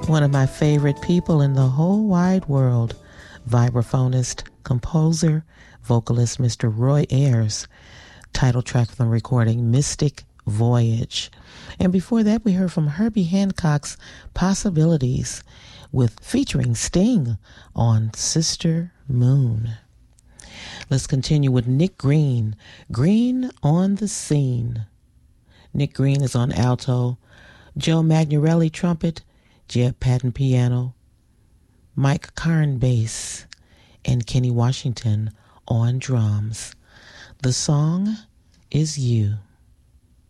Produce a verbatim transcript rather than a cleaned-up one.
One of my favorite people in the whole wide world, vibraphonist, composer, vocalist Mister Roy Ayers. Title track from the recording, Mystic Voyage. And before that, we heard from Herbie Hancock's Possibilities, with featuring Sting on Sister Moon. Let's continue with Nick Green, Green on the Scene. Nick Green is on alto, Joe Magnarelli trumpet, Jeb Patton piano, Mike Karn bass, and Kenny Washington on drums. The song is You.